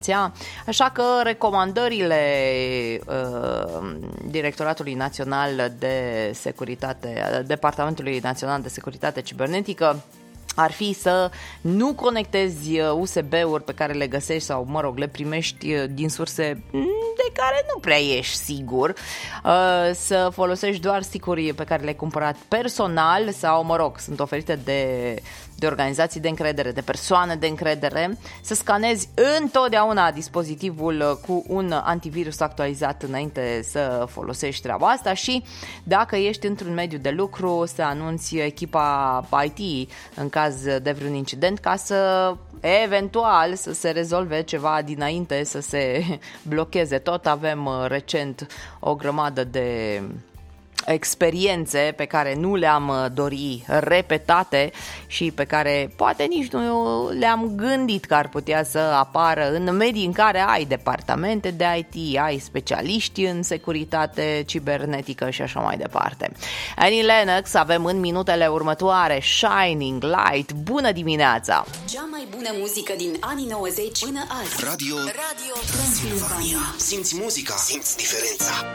Așa că recomandările Directoratului Național de Securitate, Departamentului Național de Securitate Cibernetică ar fi să nu conectezi USB-uri pe care le găsești sau, mă rog, le primești din surse de care nu prea ești sigur, să folosești doar stick-uri pe care le-ai cumpărat personal sau, mă rog, sunt oferite de organizații de încredere, de persoane de încredere, să scanezi întotdeauna dispozitivul cu un antivirus actualizat înainte să folosești treaba asta și dacă ești într-un mediu de lucru să anunți echipa IT în caz de vreun incident ca să eventual să se rezolve ceva dinainte să se blocheze. Tot avem recent o grămadă de experiențe pe care nu le-am dori repetate și pe care poate nici nu le-am gândit că ar putea să apară în medii în care ai departamente de IT, ai specialiști în securitate cibernetică și așa mai departe. Annie Lennox avem în minutele următoare Shining Light. Bună dimineața! Cea mai bună muzică din anii 90 până azi. Radio Transilvania. Simți muzica, simți diferența.